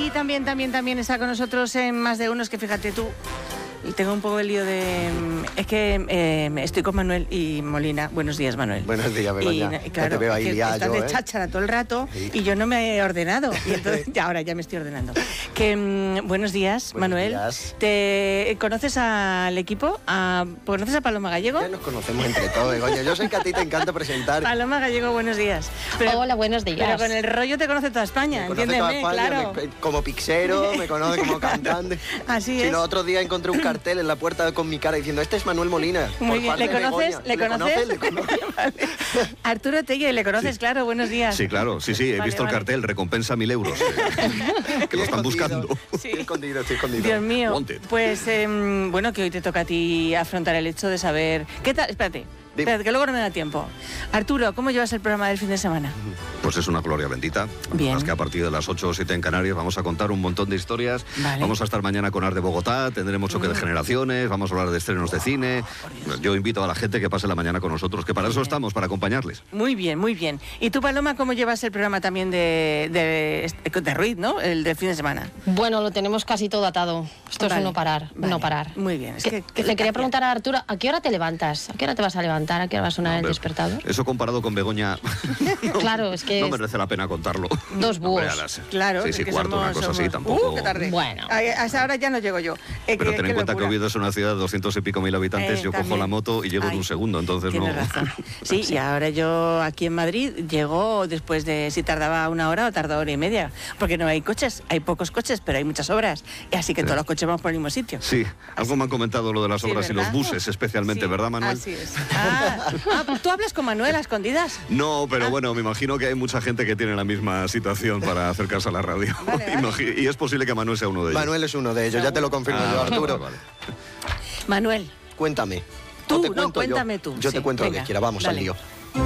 Y también está con nosotros en Más de Uno, es que fíjate tú, y tengo un poco el lío de... Es que estoy con Manuel y Molina. Buenos días, Manuel. Buenos días, Begoña. Y claro, te veo ahí liado, estás de cháchara todo el rato, sí. Y yo no me he ordenado. Y entonces, ahora ya me estoy ordenando. Buenos días, Manuel. Días. ¿Te conoces al equipo? ¿Conoces a Paloma Gallego? Ya nos conocemos entre todos, Begoña. Yo sé que a ti te encanta presentar. Paloma Gallego, buenos días. Hola, buenos días. Pero con el rollo te conoce toda España, entiéndeme, claro. Como pixero, me conoce como cantante. Así es. Si no, otro día encontré un cartel en la puerta con mi cara diciendo, este es Manuel Molina. Muy bien. ¿Le conoces? ¿Le conoces? Vale. Arturo Tegui, ¿le conoces? Sí. Claro, buenos días. Sí, claro, sí, he visto el cartel, recompensa 1.000 euros. Que lo están buscando. Sí. Estoy escondido. Dios mío. Wanted. Pues, bueno, que hoy te toca a ti afrontar el hecho de saber... ¿Qué tal? Espérate, que luego no me da tiempo. Arturo, ¿cómo llevas el programa del fin de semana? Pues es una gloria bendita. Bien. Más que a partir de las 8 o 7 en Canarias vamos a contar un montón de historias. Vale. Vamos a estar mañana con Art de Bogotá, tendremos choque de generaciones, vamos a hablar de estrenos de cine. Yo invito a la gente que pase la mañana con nosotros, que para eso estamos, para acompañarles. Muy bien, muy bien. ¿Y tú, Paloma, cómo llevas el programa también de Ruiz, ¿no? El del fin de semana. Bueno, lo tenemos casi todo atado. Esto es no parar, no parar. Muy bien. Es que le quería preguntar a Arturo, ¿a qué hora te levantas? ¿A qué hora te vas a levantar? ¿A qué hora va a sonar el despertador? Eso comparado con Begoña... Claro, es que... No merece la pena contarlo. Dos búhos. Claro. Sí, cuarto, una cosa así, tampoco... qué tarde. Bueno. A esa hora ya no llego yo. Pero ten en cuenta que Oviedo es una ciudad de 200 y pico mil habitantes, yo cojo la moto y llego en un segundo, entonces no... Razón. Sí, y ahora yo aquí en Madrid llego después de si tardaba una hora o tardaba hora y media, porque no hay coches, hay pocos coches, pero hay muchas obras, y así que todos los coches vamos por el mismo sitio. Sí, algo me han comentado lo de las obras y los buses especialmente, ¿verdad, Manuel? Así es. ¿Tú hablas con Manuel a escondidas? No, pero bueno, me imagino que hay mucha gente que tiene la misma situación para acercarse a la radio. Vale. Y es posible que Manuel sea uno de ellos. Manuel es uno de ellos, ya te lo confirmo yo, Arturo. Vale. Manuel. Cuéntame. Cuéntame tú. Yo te cuento lo que quiera, vamos al lío.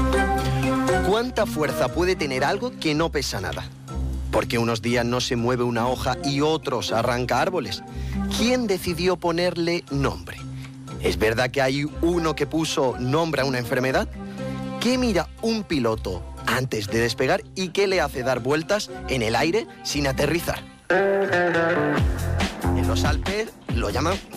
¿Cuánta fuerza puede tener algo que no pesa nada? Porque unos días no se mueve una hoja y otros arranca árboles. ¿Quién decidió ponerle nombre? ¿Es verdad que hay uno que puso nombre a una enfermedad? ¿Qué mira un piloto antes de despegar y qué le hace dar vueltas en el aire sin aterrizar? En los Alpes lo llaman